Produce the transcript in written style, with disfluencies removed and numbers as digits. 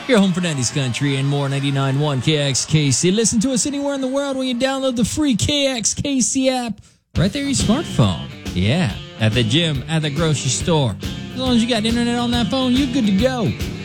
Your home for 90s country and more. 99.1 KXKC. Listen to us anywhere in the world when you download the free KXKC app right there on your smartphone. Yeah, at the gym, at the grocery store. As long as you got internet on that phone, you're good to go.